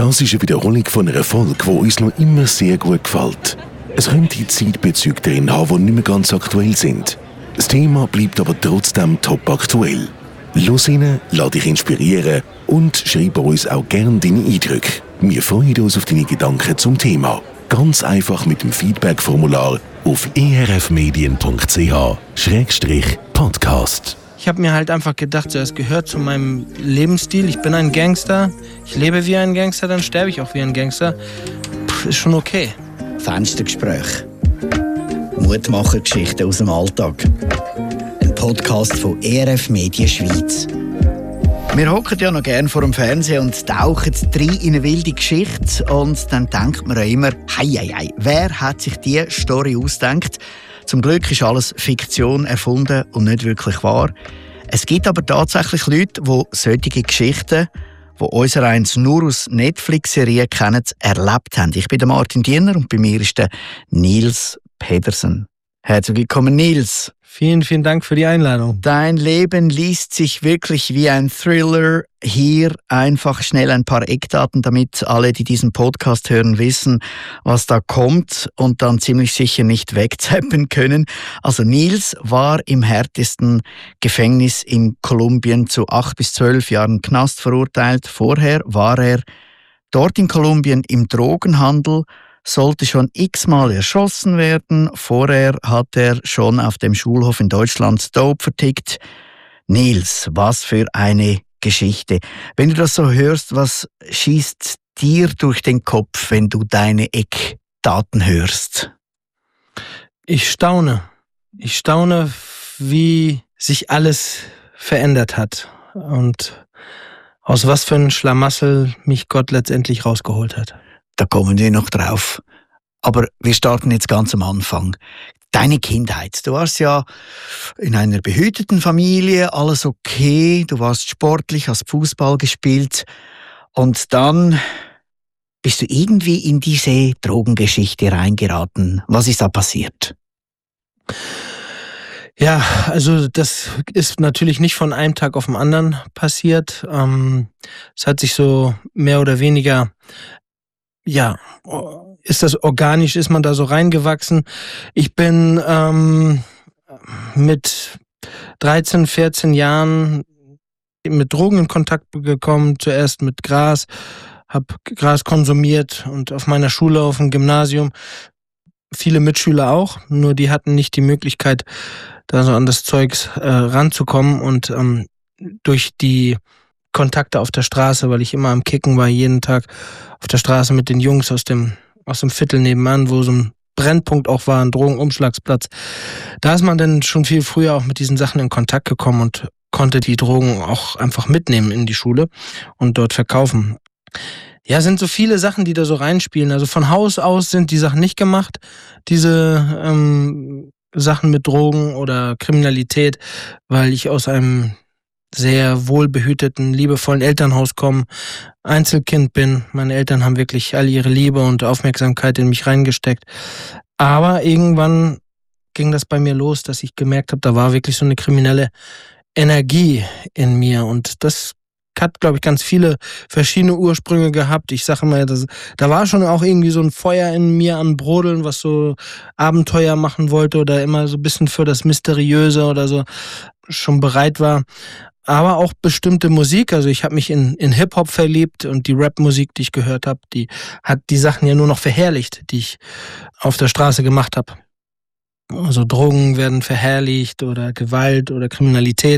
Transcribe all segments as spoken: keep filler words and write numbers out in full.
Das ist eine Wiederholung von einer Folge, die uns noch immer sehr gut gefällt. Es könnte Zeitbezüge drin haben, die nicht mehr ganz aktuell sind. Das Thema bleibt aber trotzdem top aktuell. Los rein, lass dich inspirieren und schreib uns auch gerne deine Eindrücke. Wir freuen uns auf deine Gedanken zum Thema. Ganz einfach mit dem Feedback-Formular auf e r f medien punkt c h Schrägstrich Podcast. Ich habe mir halt einfach gedacht, so, es gehört zu meinem Lebensstil. Ich bin ein Gangster, ich lebe wie ein Gangster, dann sterbe ich auch wie ein Gangster. Puh, ist schon okay. Fenstergespräch. Mutmachergeschichten aus dem Alltag. Ein Podcast von E R F Medien Schweiz. Wir hocken ja noch gerne vor dem Fernsehen und tauchen rein in eine wilde Geschichte. Und dann denkt man ja immer, hei, hei, hei, wer hat sich diese Story ausgedacht? Zum Glück ist alles Fiktion erfunden und nicht wirklich wahr. Es gibt aber tatsächlich Leute, die solche Geschichten, die unser eins nur aus Netflix-Serien kennen, erlebt haben. Ich bin der Martin Diener und bei mir ist der Nils Pedersen. Herzlich willkommen, Nils. Vielen, vielen Dank für die Einladung. Dein Leben liest sich wirklich wie ein Thriller. Hier einfach schnell ein paar Eckdaten, damit alle, die diesen Podcast hören, wissen, was da kommt und dann ziemlich sicher nicht wegzappen können. Also Nils war im härtesten Gefängnis in Kolumbien zu acht bis zwölf Jahren Knast verurteilt. Vorher war er dort in Kolumbien im Drogenhandel, sollte schon x-mal erschossen werden. Vorher hat er schon auf dem Schulhof in Deutschland Dope vertickt. Nils, was für eine Geschichte. Wenn du das so hörst, was schießt dir durch den Kopf, wenn du deine Eckdaten hörst? Ich staune. Ich staune, wie sich alles verändert hat und aus was für ein Schlamassel mich Gott letztendlich rausgeholt hat. Da kommen wir noch drauf. Aber wir starten jetzt ganz am Anfang. Deine Kindheit. Du warst ja in einer behüteten Familie, alles okay. Du warst sportlich, hast Fußball gespielt. Und dann bist du irgendwie in diese Drogengeschichte reingeraten. Was ist da passiert? Ja, also das ist natürlich nicht von einem Tag auf den anderen passiert. Ähm, es hat sich so mehr oder weniger... Ja, ist das organisch, ist man da so reingewachsen? Ich bin ähm, mit dreizehn, vierzehn Jahren mit Drogen in Kontakt gekommen, zuerst mit Gras, habe Gras konsumiert und auf meiner Schule, auf dem Gymnasium, viele Mitschüler auch, nur die hatten nicht die Möglichkeit, da so an das Zeugs äh, ranzukommen und ähm, durch die Kontakte auf der Straße, weil ich immer am Kicken war, jeden Tag auf der Straße mit den Jungs aus dem, aus dem Viertel nebenan, wo so ein Brennpunkt auch war, ein Drogenumschlagsplatz. Da ist man dann schon viel früher auch mit diesen Sachen in Kontakt gekommen und konnte die Drogen auch einfach mitnehmen in die Schule und dort verkaufen. Ja, sind so viele Sachen, die da so reinspielen. Also von Haus aus sind die Sachen nicht gemacht, diese ähm, Sachen mit Drogen oder Kriminalität, weil ich aus einem sehr wohlbehüteten, liebevollen Elternhaus komme, Einzelkind bin. Meine Eltern haben wirklich all ihre Liebe und Aufmerksamkeit in mich reingesteckt. Aber irgendwann ging das bei mir los, dass ich gemerkt habe, da war wirklich so eine kriminelle Energie in mir. Und das hat, glaube ich, ganz viele verschiedene Ursprünge gehabt. Ich sage mal, das, da war schon auch irgendwie so ein Feuer in mir an Brodeln, was so Abenteuer machen wollte oder immer so ein bisschen für das Mysteriöse oder so schon bereit war. Aber auch bestimmte Musik, also ich habe mich in, in Hip-Hop verliebt und die Rap-Musik, die ich gehört habe, die hat die Sachen ja nur noch verherrlicht, die ich auf der Straße gemacht habe. Also Drogen werden verherrlicht oder Gewalt oder Kriminalität.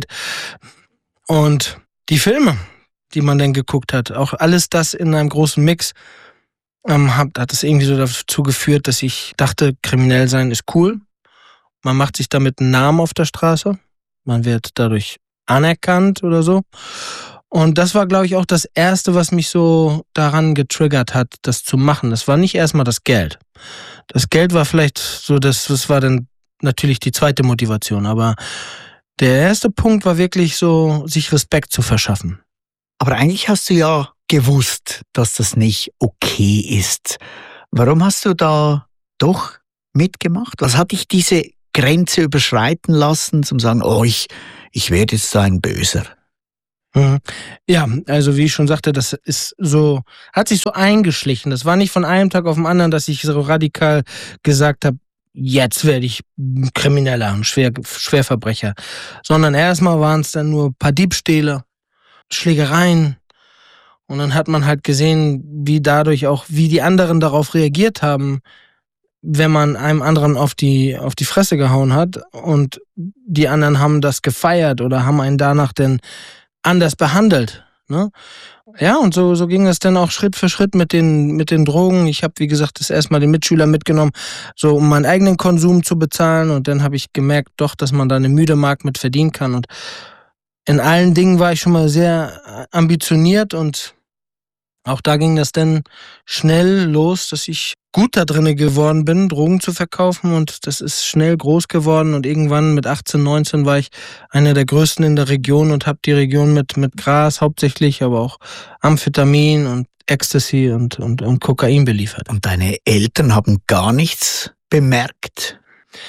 Und die Filme, die man dann geguckt hat, auch alles das in einem großen Mix, ähm, hat, hat es irgendwie so dazu geführt, dass ich dachte, kriminell sein ist cool. Man macht sich damit einen Namen auf der Straße. Man wird dadurch anerkannt oder so. Und das war, glaube ich, auch das Erste, was mich so daran getriggert hat, das zu machen. Das war nicht erstmal das Geld. Das Geld war vielleicht so, das, das war dann natürlich die zweite Motivation. Aber der erste Punkt war wirklich so, sich Respekt zu verschaffen. Aber eigentlich hast du ja gewusst, dass das nicht okay ist. Warum hast du da doch mitgemacht? Was hat dich diese Grenze überschreiten lassen, zum sagen, oh, ich, ich werde jetzt so ein Böser? Mhm. Ja, also wie ich schon sagte, das ist so, hat sich so eingeschlichen. Das war nicht von einem Tag auf den anderen, dass ich so radikal gesagt habe, jetzt werde ich Krimineller, ein Schwer, Schwerverbrecher. Sondern erstmal waren es dann nur ein paar Diebstähle, Schlägereien. Und dann hat man halt gesehen, wie dadurch auch, wie die anderen darauf reagiert haben, wenn man einem anderen auf die, auf die Fresse gehauen hat. Und die anderen haben das gefeiert oder haben einen danach denn anders behandelt. Ne? Ja, und so, so ging es dann auch Schritt für Schritt mit den, mit den Drogen. Ich habe, wie gesagt, das erstmal den Mitschüler mitgenommen, so um meinen eigenen Konsum zu bezahlen. Und dann habe ich gemerkt, doch, dass man da eine müde Mark mit verdienen kann. Und in allen Dingen war ich schon mal sehr ambitioniert und auch da ging das dann schnell los, dass ich gut da drinne geworden bin, Drogen zu verkaufen, und das ist schnell groß geworden und irgendwann mit achtzehn, neunzehn war ich einer der größten in der Region und habe die Region mit, mit Gras hauptsächlich, aber auch Amphetamin und Ecstasy und, und, und Kokain beliefert. Und deine Eltern haben gar nichts bemerkt?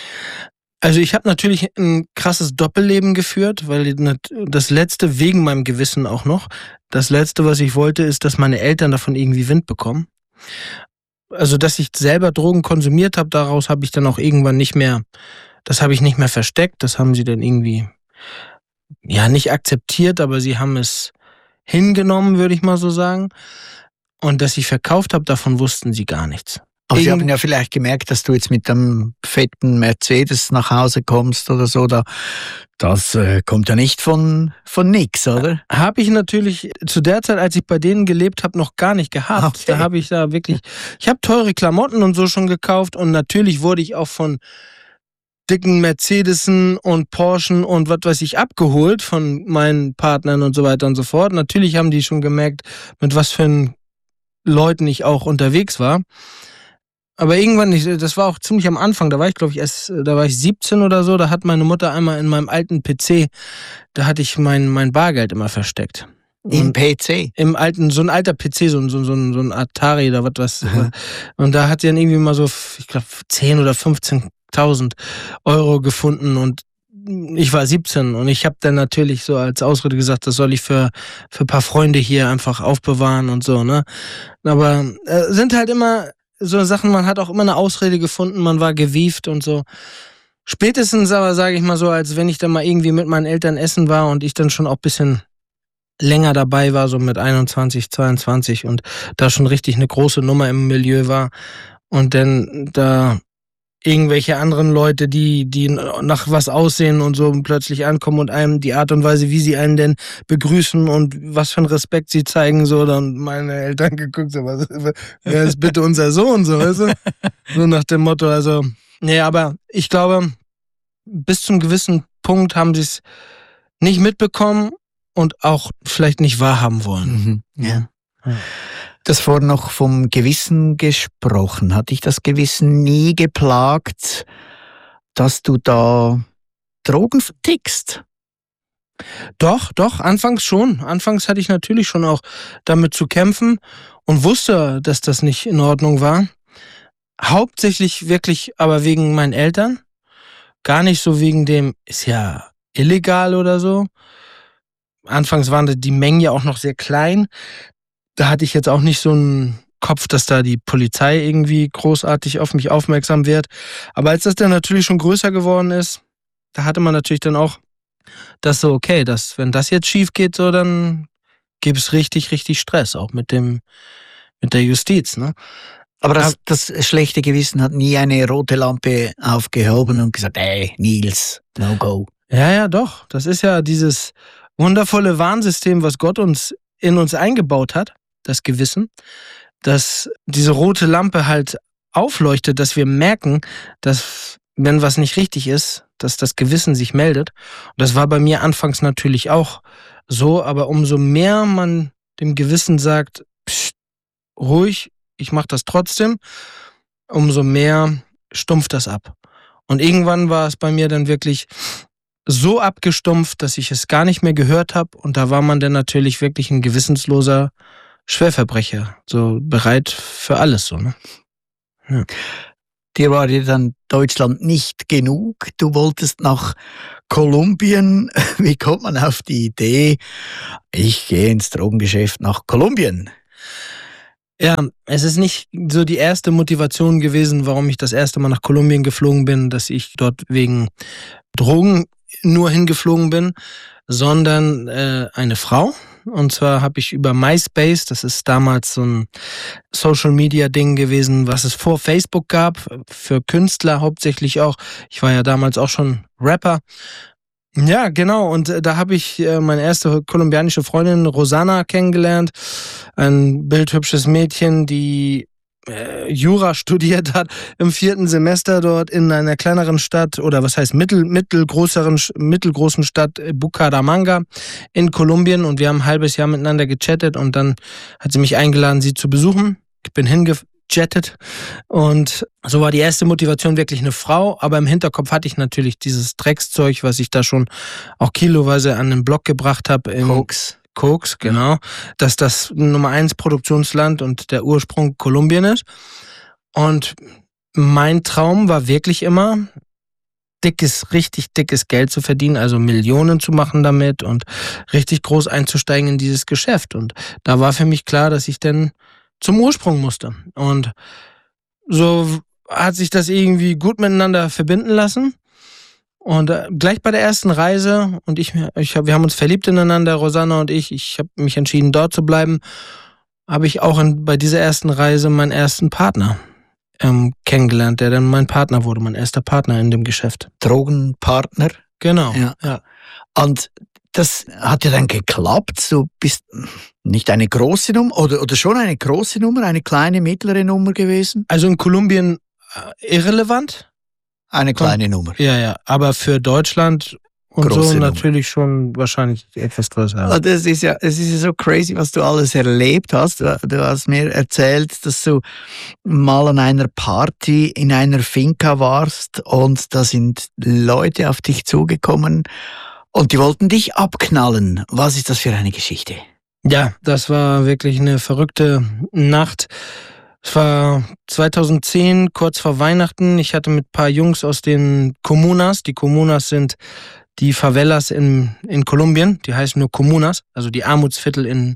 Also ich habe natürlich ein krasses Doppelleben geführt, weil das Letzte, wegen meinem Gewissen auch noch, das Letzte, was ich wollte, ist, dass meine Eltern davon irgendwie Wind bekommen. Also dass ich selber Drogen konsumiert habe, daraus habe ich dann auch irgendwann nicht mehr, das habe ich nicht mehr versteckt, das haben sie dann irgendwie, ja, nicht akzeptiert, aber sie haben es hingenommen, würde ich mal so sagen. Und dass ich verkauft habe, davon wussten sie gar nichts. Aber Sie haben ja vielleicht gemerkt, dass du jetzt mit einem fetten Mercedes nach Hause kommst oder so. Da, das äh, kommt ja nicht von, von nix, oder? Habe ich natürlich zu der Zeit, als ich bei denen gelebt habe, noch gar nicht gehabt. Okay. Da habe ich da wirklich, ich habe teure Klamotten und so schon gekauft und natürlich wurde ich auch von dicken Mercedesen und Porschen und was weiß ich abgeholt von meinen Partnern und so weiter und so fort. Natürlich haben die schon gemerkt, mit was für Leuten ich auch unterwegs war. Aber irgendwann, das war auch ziemlich am Anfang, da war ich glaube ich erst, da war ich siebzehn oder so, da hat meine Mutter einmal in meinem alten P C, da hatte ich mein, mein Bargeld immer versteckt. Im P C? Im alten, so ein alter P C, so ein, so ein, so ein Atari oder was. Mhm. Und da hat sie dann irgendwie mal so, ich glaube, zehn oder fünfzehntausend Euro gefunden und ich war siebzehn und ich habe dann natürlich so als Ausrede gesagt, das soll ich für, für ein paar Freunde hier einfach aufbewahren und so, ne. Aber äh, sind halt immer so Sachen, man hat auch immer eine Ausrede gefunden, man war gewieft und so. Spätestens aber, sage ich mal so, als wenn ich dann mal irgendwie mit meinen Eltern essen war und ich dann schon auch ein bisschen länger dabei war, so mit einundzwanzig, zweiundzwanzig und da schon richtig eine große Nummer im Milieu war und dann da irgendwelche anderen Leute, die, die nach was aussehen und so plötzlich ankommen und einem die Art und Weise, wie sie einen denn begrüßen und was für einen Respekt sie zeigen, so, dann meine Eltern geguckt, so, was, wer ist bitte unser Sohn, so, weißt du? So nach dem Motto, also, nee, aber ich glaube, bis zum gewissen Punkt haben sie es nicht mitbekommen und auch vielleicht nicht wahrhaben wollen. Mhm. Ja. Ja. Das vorhin noch vom Gewissen gesprochen. Hat dich das Gewissen nie geplagt, dass du da Drogen vertickst? Doch, doch, anfangs schon. Anfangs hatte ich natürlich schon auch damit zu kämpfen und wusste, dass das nicht in Ordnung war. Hauptsächlich wirklich aber wegen meinen Eltern. Gar nicht so wegen dem, ist ja illegal oder so. Anfangs waren die Mengen ja auch noch sehr klein. Da hatte ich jetzt auch nicht so einen Kopf, dass da die Polizei irgendwie großartig auf mich aufmerksam wird. Aber als das dann natürlich schon größer geworden ist, da hatte man natürlich dann auch das so, okay, dass, wenn das jetzt schief geht, so, dann gibt es richtig, richtig Stress, auch mit dem, mit der Justiz, ne? Aber das, das schlechte Gewissen hat nie eine rote Lampe aufgehoben und gesagt, ey, Nils, no go. Ja, ja, doch. Das ist ja dieses wundervolle Warnsystem, was Gott uns in uns eingebaut hat, das Gewissen, dass diese rote Lampe halt aufleuchtet, dass wir merken, dass, wenn was nicht richtig ist, dass das Gewissen sich meldet. Und das war bei mir anfangs natürlich auch so, aber umso mehr man dem Gewissen sagt, pst, ruhig, ich mach das trotzdem, umso mehr stumpft das ab. Und irgendwann war es bei mir dann wirklich so abgestumpft, dass ich es gar nicht mehr gehört habe. Und da war man dann natürlich wirklich ein gewissensloser Schwerverbrecher, so bereit für alles, so, ne? Ja. Dir war dir dann Deutschland nicht genug. Du wolltest nach Kolumbien, wie kommt man auf die Idee, ich gehe ins Drogengeschäft nach Kolumbien? Ja, es ist nicht so die erste Motivation gewesen, warum ich das erste Mal nach Kolumbien geflogen bin, dass ich dort wegen Drogen nur hingeflogen bin, sondern äh, eine Frau. Und zwar habe ich über MySpace, das ist damals so ein Social-Media-Ding gewesen, was es vor Facebook gab, für Künstler hauptsächlich auch. Ich war ja damals auch schon Rapper. Ja, genau. Und äh, da habe ich äh, meine erste kolumbianische Freundin Rosana kennengelernt. Ein bildhübsches Mädchen, die äh, Jura studiert hat im vierten Semester dort in einer kleineren Stadt oder was heißt mittel, mittelgrößeren, mittelgroßen Stadt äh, Bucaramanga in Kolumbien. Und wir haben ein halbes Jahr miteinander gechattet und dann hat sie mich eingeladen, sie zu besuchen. Ich bin hingefahren. Jettet. Und so war die erste Motivation wirklich eine Frau, aber im Hinterkopf hatte ich natürlich dieses Dreckszeug, was ich da schon auch kiloweise an den Block gebracht habe. Koks. Koks, genau. Dass das Nummer eins Produktionsland und der Ursprung Kolumbien ist. Und mein Traum war wirklich immer, dickes, richtig dickes Geld zu verdienen, also Millionen zu machen damit und richtig groß einzusteigen in dieses Geschäft. Und da war für mich klar, dass ich dann zum Ursprung musste. Und so hat sich das irgendwie gut miteinander verbinden lassen. Und äh, gleich bei der ersten Reise, und ich, ich hab, wir haben uns verliebt ineinander, Rosanna und ich, ich habe mich entschieden, dort zu bleiben, habe ich auch in, bei dieser ersten Reise meinen ersten Partner ähm, kennengelernt, der dann mein Partner wurde, mein erster Partner in dem Geschäft. Drogenpartner? Genau, ja. ja. Und das hat ja dann geklappt. Du bist nicht eine große Nummer oder, oder schon eine große Nummer, eine kleine, mittlere Nummer gewesen? Also in Kolumbien äh, irrelevant. Eine kleine und, Nummer. Ja, ja. Aber für Deutschland und große so Nummer. Natürlich schon wahrscheinlich etwas größer. Ja. Das ist ja, es ist ja so crazy, was du alles erlebt hast. Du, du hast mir erzählt, dass du mal an einer Party in einer Finca warst und da sind Leute auf dich zugekommen. Und die wollten dich abknallen. Was ist das für eine Geschichte? Ja, das war wirklich eine verrückte Nacht. Es war zweitausendzehn, kurz vor Weihnachten. Ich hatte mit ein paar Jungs aus den Comunas. Die Comunas sind die Favelas in, in Kolumbien. Die heißen nur Comunas, also die Armutsviertel in,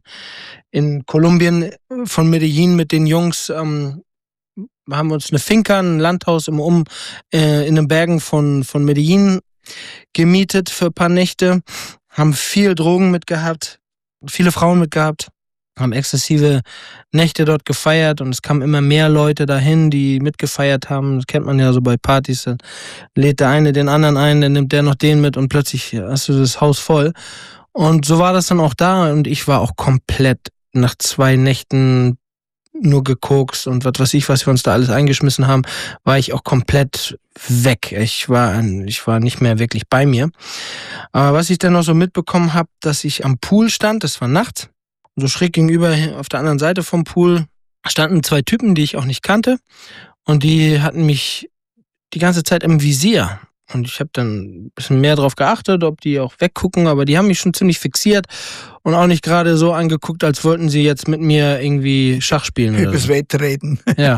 in Kolumbien. Von Medellin mit den Jungs ähm, haben wir uns eine Finca, ein Landhaus im Um, äh, in den Bergen von, von Medellin gemietet für ein paar Nächte, haben viel Drogen mitgehabt, viele Frauen mitgehabt, haben exzessive Nächte dort gefeiert und es kamen immer mehr Leute dahin, die mitgefeiert haben. Das kennt man ja so bei Partys, dann lädt der eine den anderen ein, dann nimmt der noch den mit und plötzlich hast du das Haus voll. Und so war das dann auch da und ich war auch komplett nach zwei Nächten nur gekokst und was weiß ich, was wir uns da alles eingeschmissen haben, war ich auch komplett weg. Ich war, ich war nicht mehr wirklich bei mir. Aber was ich dann noch so mitbekommen habe, dass ich am Pool stand, das war nachts, so schräg gegenüber auf der anderen Seite vom Pool standen zwei Typen, die ich auch nicht kannte und die hatten mich die ganze Zeit im Visier. Und ich habe dann ein bisschen mehr drauf geachtet, ob die auch weggucken, aber die haben mich schon ziemlich fixiert und auch nicht gerade so angeguckt, als wollten sie jetzt mit mir irgendwie Schach spielen. Oder Übers so. Wetter reden. Ja.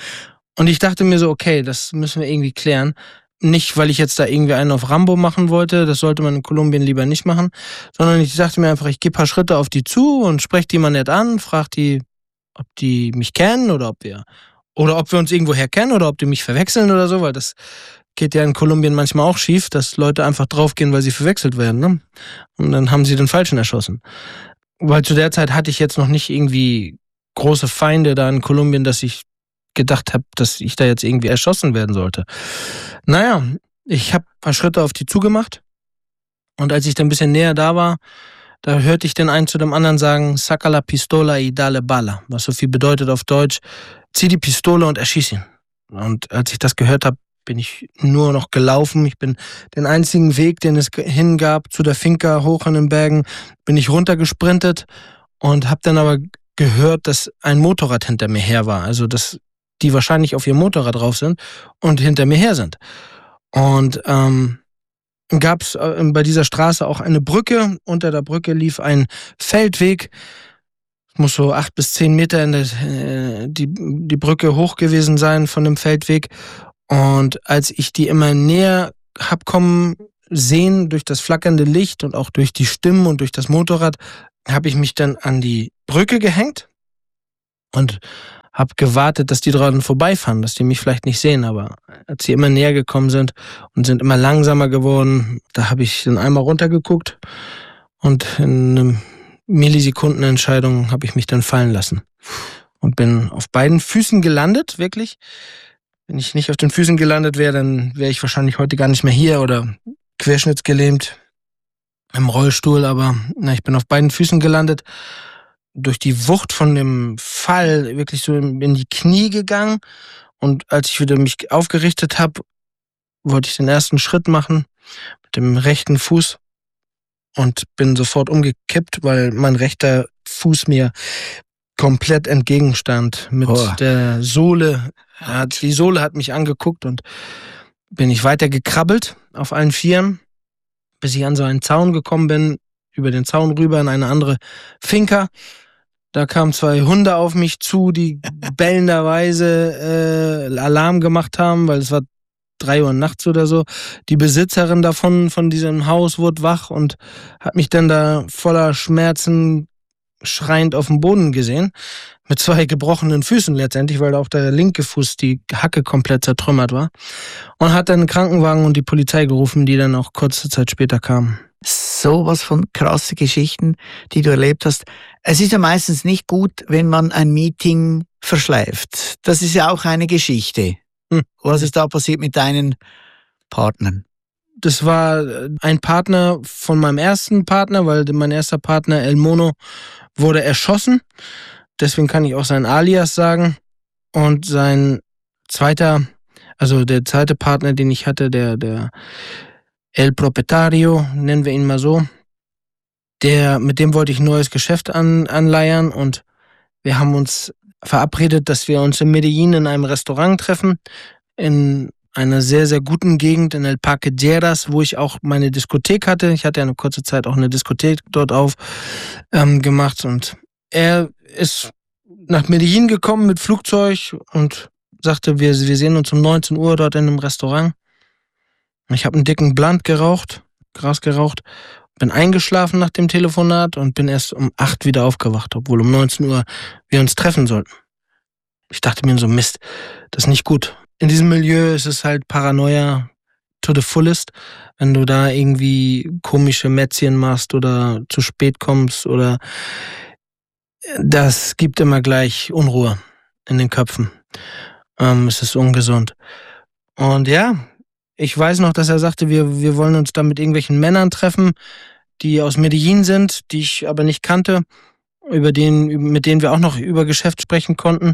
Und ich dachte mir so, okay, das müssen wir irgendwie klären. Nicht, weil ich jetzt da irgendwie einen auf Rambo machen wollte, das sollte man in Kolumbien lieber nicht machen, sondern ich dachte mir einfach, ich gehe ein paar Schritte auf die zu und spreche die mal nett an, frage die, ob die mich kennen oder ob wir oder ob wir uns irgendwoher kennen oder ob die mich verwechseln oder so, weil das geht ja in Kolumbien manchmal auch schief, dass Leute einfach draufgehen, weil sie verwechselt werden, ne? Und dann haben sie den Falschen erschossen. Weil zu der Zeit hatte ich jetzt noch nicht irgendwie große Feinde da in Kolumbien, dass ich gedacht habe, dass ich da jetzt irgendwie erschossen werden sollte. Naja, ich habe ein paar Schritte auf die zugemacht und als ich dann ein bisschen näher da war, da hörte ich den einen zu dem anderen sagen, saca la pistola y dale bala, was so viel bedeutet auf Deutsch, zieh die Pistole und erschieß ihn. Und als ich das gehört habe, bin ich nur noch gelaufen. Ich bin den einzigen Weg, den es hingab zu der Finca hoch in den Bergen, bin ich runtergesprintet und habe dann aber gehört, dass ein Motorrad hinter mir her war. Also, dass die wahrscheinlich auf ihr Motorrad drauf sind und hinter mir her sind. Und ähm, gab es äh, bei dieser Straße auch eine Brücke. Unter der Brücke lief ein Feldweg. Muss so acht bis zehn Meter in der, äh, die, die Brücke hoch gewesen sein von dem Feldweg. Und als ich die immer näher hab kommen Sehen durch das flackernde Licht und auch durch die Stimmen und durch das Motorrad habe ich mich dann an die Brücke gehängt und habe gewartet, dass die dran vorbeifahren, dass die mich vielleicht nicht sehen. Aber als sie immer näher gekommen sind und sind immer langsamer geworden, da habe ich dann einmal runtergeguckt und in einer Millisekundenentscheidung habe ich mich dann fallen lassen und bin auf beiden Füßen gelandet, wirklich. Wenn ich nicht auf den Füßen gelandet wäre, dann wäre ich wahrscheinlich heute gar nicht mehr hier oder querschnittsgelähmt im Rollstuhl. Aber na, ich bin auf beiden Füßen gelandet, durch die Wucht von dem Fall wirklich so in die Knie gegangen. Und als ich wieder mich aufgerichtet habe, wollte ich den ersten Schritt machen mit dem rechten Fuß und bin sofort umgekippt, weil mein rechter Fuß mir komplett entgegenstand mit oh. der Sohle. Ja, die Sohle hat mich angeguckt und bin ich weiter gekrabbelt auf allen Vieren, bis ich an so einen Zaun gekommen bin, über den Zaun rüber in eine andere Finca. Da kamen zwei Hunde auf mich zu, die bellenderweise äh, Alarm gemacht haben, weil es war drei Uhr nachts oder so. Die Besitzerin davon, von diesem Haus, wurde wach und hat mich dann da voller Schmerzen schreiend auf dem Boden gesehen, mit zwei gebrochenen Füßen letztendlich, weil da auch der linke Fuß, die Hacke komplett zertrümmert war, und hat dann einen Krankenwagen und die Polizei gerufen, die dann auch kurze Zeit später kamen. Sowas von krasse Geschichten, die du erlebt hast. Es ist ja meistens nicht gut, wenn man ein Meeting verschleift. Das ist ja auch eine Geschichte. Hm. Was ist da passiert mit deinen Partnern? Das war ein Partner von meinem ersten Partner, weil mein erster Partner, El Mono, wurde erschossen. Deswegen kann ich auch sein Alias sagen. Und sein zweiter, also der zweite Partner, den ich hatte, der, der El Propietario, nennen wir ihn mal so, der, mit dem wollte ich ein neues Geschäft an, anleiern und wir haben uns verabredet, dass wir uns in Medellin in einem Restaurant treffen, in einer sehr, sehr guten Gegend in El Parque Lleras, wo ich auch meine Diskothek hatte. Ich hatte ja eine kurze Zeit auch eine Diskothek dort auf ähm, gemacht und er ist nach Medellin gekommen mit Flugzeug und sagte, wir, wir sehen uns um neunzehn Uhr dort in einem Restaurant. Ich habe einen dicken Blunt geraucht, Gras geraucht, bin eingeschlafen nach dem Telefonat und bin erst um acht wieder aufgewacht, obwohl um neunzehn Uhr wir uns treffen sollten. Ich dachte mir so, Mist, das ist nicht gut. In diesem Milieu ist es halt Paranoia to the fullest, wenn du da irgendwie komische Mätzchen machst oder zu spät kommst oder das gibt immer gleich Unruhe in den Köpfen. Ähm, es ist ungesund. Und ja, ich weiß noch, dass er sagte, wir, wir wollen uns da mit irgendwelchen Männern treffen, die aus Medellin sind, die ich aber nicht kannte, über den, mit denen wir auch noch über Geschäft sprechen konnten.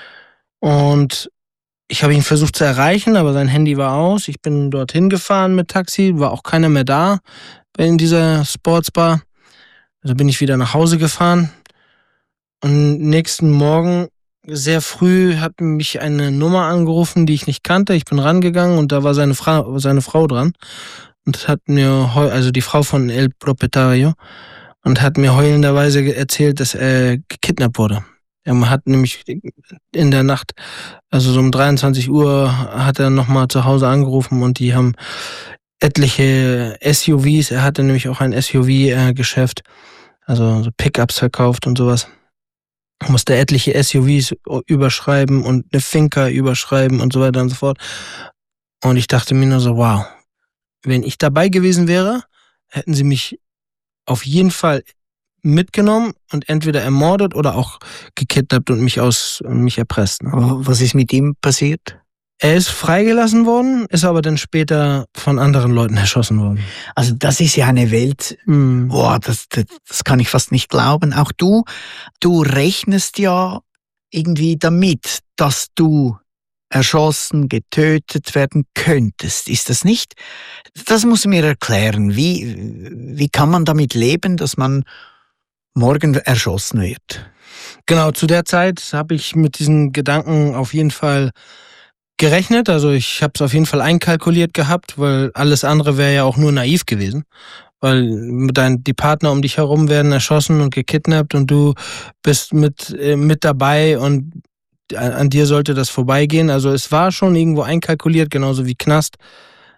Und ich habe ihn versucht zu erreichen, aber sein Handy war aus. Ich bin dorthin gefahren mit Taxi, war auch keiner mehr da in dieser Sportsbar. Also bin ich wieder nach Hause gefahren. Und nächsten Morgen, sehr früh, hat mich eine Nummer angerufen, die ich nicht kannte. Ich bin rangegangen und da war seine Frau, seine Frau dran. Und hat mir, also die Frau von El Propietario, und hat mir heulenderweise erzählt, dass er gekidnappt wurde. Er hat nämlich in der Nacht, also so um dreiundzwanzig Uhr, hat er nochmal zu Hause angerufen und die haben etliche S U Vs, er hatte nämlich auch ein S U V-Geschäft, also so Pickups verkauft und sowas. Er musste etliche S U Vs überschreiben und eine Finca überschreiben und so weiter und so fort. Und ich dachte mir nur so, wow, wenn ich dabei gewesen wäre, hätten sie mich auf jeden Fall mitgenommen und entweder ermordet oder auch gekidnappt und mich aus mich erpresst. Ne? Was ist mit ihm passiert? Er ist freigelassen worden, ist aber dann später von anderen Leuten erschossen worden. Also das ist ja eine Welt, mm. boah, das, das, das kann ich fast nicht glauben. Auch du, du rechnest ja irgendwie damit, dass du erschossen, getötet werden könntest. Ist das nicht? Das musst du mir erklären. Wie, wie kann man damit leben, dass man morgen erschossen wird? Genau, zu der Zeit habe ich mit diesen Gedanken auf jeden Fall gerechnet. Also ich habe es auf jeden Fall einkalkuliert gehabt, weil alles andere wäre ja auch nur naiv gewesen. Weil dein, die Partner um dich herum werden erschossen und gekidnappt und du bist mit, äh, mit dabei und an, an dir sollte das vorbeigehen. Also es war schon irgendwo einkalkuliert, genauso wie Knast.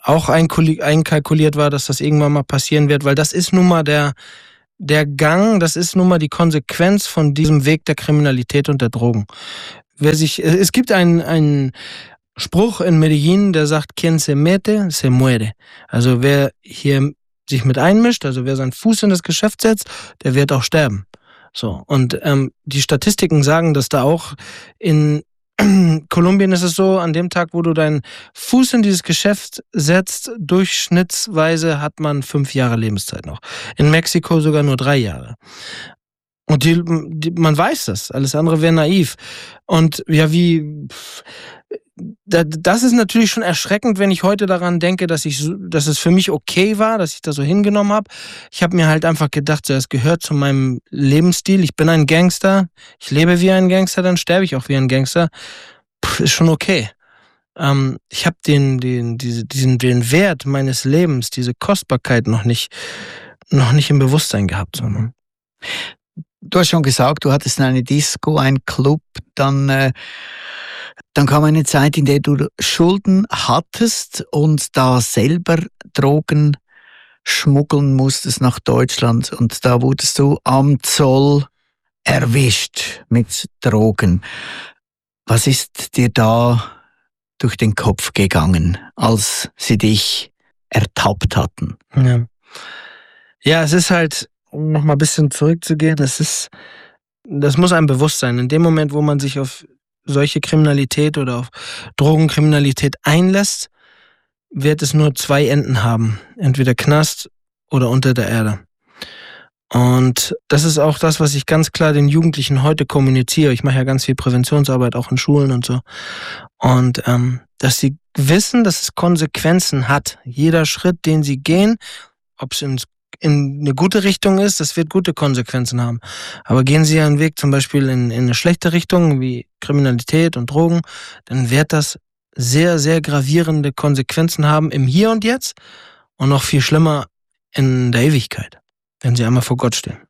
auch einkalkuliert war, dass das irgendwann mal passieren wird, weil das ist nun mal der, der Gang, das ist nun mal die Konsequenz von diesem Weg der Kriminalität und der Drogen. Wer sich, es gibt einen, einen Spruch in Medellin, der sagt, quien se mete, se muere. Also wer hier sich mit einmischt, also wer seinen Fuß in das Geschäft setzt, der wird auch sterben. So, und ähm, die Statistiken sagen, dass da auch in Kolumbien ist es so, an dem Tag, wo du deinen Fuß in dieses Geschäft setzt, durchschnittsweise hat man fünf Jahre Lebenszeit noch. In Mexiko sogar nur drei Jahre. Und die, die, man weiß das, alles andere wäre naiv. Und ja, wie... Das ist natürlich schon erschreckend, wenn ich heute daran denke, dass ich, dass es für mich okay war, dass ich das so hingenommen habe. Ich habe mir halt einfach gedacht, so, es gehört zu meinem Lebensstil. Ich bin ein Gangster, ich lebe wie ein Gangster, dann sterbe ich auch wie ein Gangster. Puh, ist schon okay. Ähm, ich habe den, den, diese, diesen, den Wert meines Lebens, diese Kostbarkeit noch nicht, noch nicht im Bewusstsein gehabt. So, ne? Du hast schon gesagt, du hattest eine Disco, einen Club, dann äh Dann kam eine Zeit, in der du Schulden hattest und da selber Drogen schmuggeln musstest nach Deutschland. Und da wurdest du am Zoll erwischt mit Drogen. Was ist dir da durch den Kopf gegangen, als sie dich ertappt hatten? Ja, ja, es ist halt, um noch mal ein bisschen zurückzugehen, das ist, das muss einem bewusst sein. In dem Moment, wo man sich auf solche Kriminalität oder auf Drogenkriminalität einlässt, wird es nur zwei Enden haben. Entweder Knast oder unter der Erde. Und das ist auch das, was ich ganz klar den Jugendlichen heute kommuniziere. Ich mache ja ganz viel Präventionsarbeit, auch in Schulen und so. Und ähm, dass sie wissen, dass es Konsequenzen hat. Jeder Schritt, den sie gehen, ob es ins in eine gute Richtung ist, das wird gute Konsequenzen haben. Aber gehen Sie einen Weg zum Beispiel in, in eine schlechte Richtung, wie Kriminalität und Drogen, dann wird das sehr, sehr gravierende Konsequenzen haben im Hier und Jetzt und noch viel schlimmer in der Ewigkeit, wenn Sie einmal vor Gott stehen.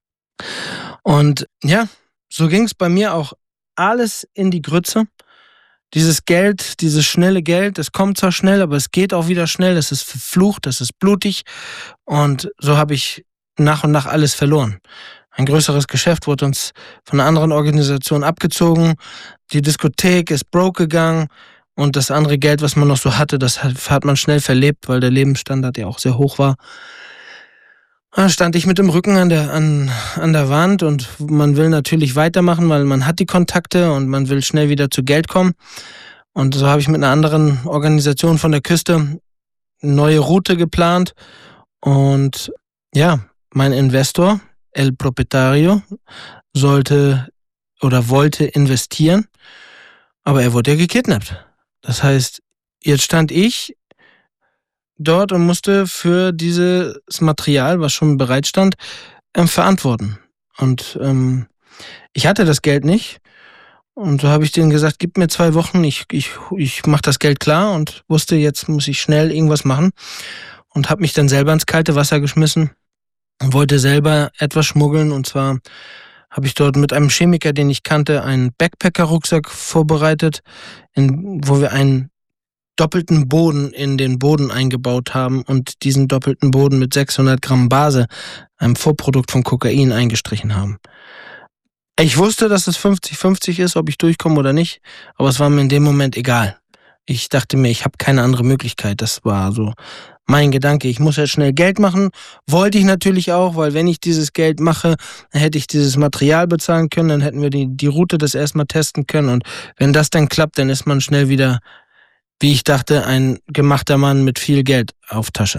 Und ja, so ging es bei mir auch alles in die Grütze. Dieses Geld, dieses schnelle Geld, das kommt zwar schnell, aber es geht auch wieder schnell, es ist verflucht, es ist blutig und so habe ich nach und nach alles verloren. Ein größeres Geschäft wurde uns von einer anderen Organisation abgezogen, die Diskothek ist broke gegangen und das andere Geld, was man noch so hatte, das hat man schnell verlebt, weil der Lebensstandard ja auch sehr hoch war. Da stand ich mit dem Rücken an der, an, an der Wand und man will natürlich weitermachen, weil man hat die Kontakte und man will schnell wieder zu Geld kommen. Und so habe ich mit einer anderen Organisation von der Küste eine neue Route geplant. Und ja, mein Investor, El Propietario, sollte oder wollte investieren, aber er wurde ja gekidnappt. Das heißt, jetzt stand ich dort und musste für dieses Material, was schon bereit stand, ähm, verantworten. Und ähm, ich hatte das Geld nicht. Und so habe ich denen gesagt, gib mir zwei Wochen, ich, ich, ich mache das Geld klar und wusste, jetzt muss ich schnell irgendwas machen. Und habe mich dann selber ins kalte Wasser geschmissen und wollte selber etwas schmuggeln. Und zwar habe ich dort mit einem Chemiker, den ich kannte, einen Backpacker-Rucksack vorbereitet, in, wo wir einen doppelten Boden in den Boden eingebaut haben und diesen doppelten Boden mit sechshundert Gramm Base, einem Vorprodukt von Kokain, eingestrichen haben. Ich wusste, dass es fünfzig fünfzig ist, ob ich durchkomme oder nicht, aber es war mir in dem Moment egal. Ich dachte mir, ich habe keine andere Möglichkeit. Das war so mein Gedanke. Ich muss jetzt schnell Geld machen. Wollte ich natürlich auch, weil wenn ich dieses Geld mache, dann hätte ich dieses Material bezahlen können, dann hätten wir die, die Route das erstmal testen können und wenn das dann klappt, dann ist man schnell wieder, wie ich dachte, ein gemachter Mann mit viel Geld auf Tasche.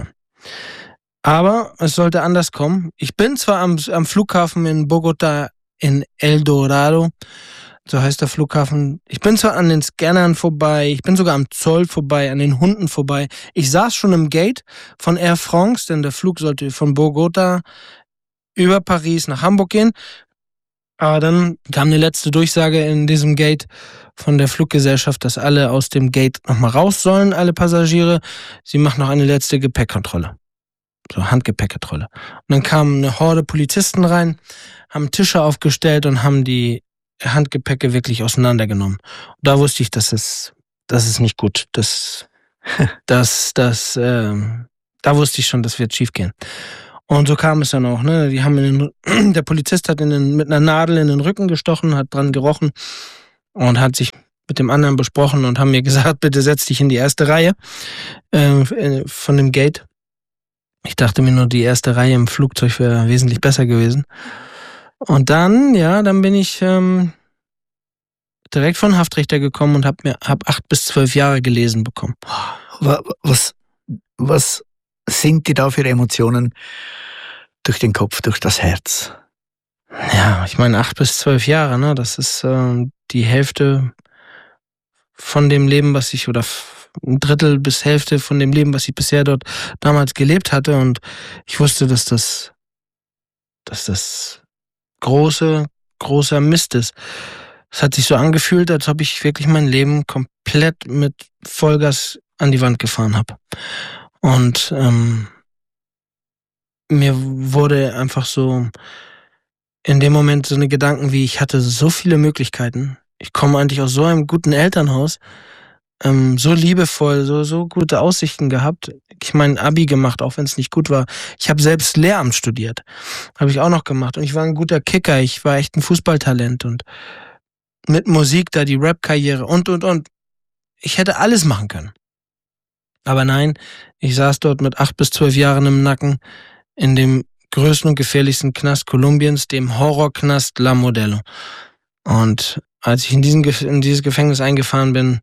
Aber es sollte anders kommen. Ich bin zwar am, am Flughafen in Bogotá in El Dorado, so heißt der Flughafen. Ich bin zwar an den Scannern vorbei, ich bin sogar am Zoll vorbei, an den Hunden vorbei. Ich saß schon im Gate von Air France, denn der Flug sollte von Bogotá über Paris nach Hamburg gehen. Aber dann kam eine letzte Durchsage in diesem Gate von der Fluggesellschaft, dass alle aus dem Gate nochmal raus sollen, alle Passagiere. Sie machen noch eine letzte Gepäckkontrolle. So Handgepäckkontrolle. Und dann kam eine Horde Polizisten rein, haben Tische aufgestellt und haben die Handgepäcke wirklich auseinandergenommen. Und da wusste ich, das ist, das ist nicht gut. Das Das, das, äh, da wusste ich schon, das wird schief gehen. Und so kam es dann auch, ne? Die haben in den, der Polizist hat in den, mit einer Nadel in den Rücken gestochen, hat dran gerochen und hat sich mit dem anderen besprochen und haben mir gesagt, bitte setz dich in die erste Reihe äh, von dem Gate. Ich dachte mir nur, die erste Reihe im Flugzeug wäre wesentlich besser gewesen. Und dann, ja, dann bin ich ähm, direkt von Haftrichter gekommen und habe mir hab acht bis zwölf Jahre gelesen bekommen. Was, was sind dir da für Emotionen durch den Kopf, durch das Herz? Ja, ich meine acht bis zwölf Jahre, ne? Das ist äh, die Hälfte von dem Leben, was ich, oder ein Drittel bis Hälfte von dem Leben, was ich bisher dort damals gelebt hatte. Und ich wusste, dass das, dass das große, großer Mist ist. Es hat sich so angefühlt, als ob ich wirklich mein Leben komplett mit Vollgas an die Wand gefahren habe. Und ähm, mir wurde einfach so in dem Moment so eine Gedanken wie, ich hatte so viele Möglichkeiten. Ich komme eigentlich aus so einem guten Elternhaus, ähm, so liebevoll, so so gute Aussichten gehabt. Ich mein Abi gemacht, auch wenn es nicht gut war. Ich habe selbst Lehramt studiert, habe ich auch noch gemacht. Und ich war ein guter Kicker, ich war echt ein Fußballtalent und mit Musik da die Rap-Karriere und, und, und. Ich hätte alles machen können. Aber nein, ich saß dort mit acht bis zwölf Jahren im Nacken in dem größten und gefährlichsten Knast Kolumbiens, dem Horrorknast La Modelo. Und als ich in, diesen, in dieses Gefängnis eingefahren bin,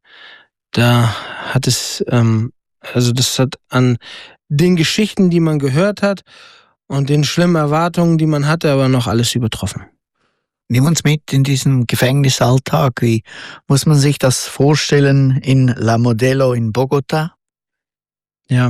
da hat es, ähm, also das hat an den Geschichten, die man gehört hat und den schlimmen Erwartungen, die man hatte, aber noch alles übertroffen. Nimm uns mit in diesen Gefängnisalltag. Wie muss man sich das vorstellen in La Modelo in Bogotá? Ja,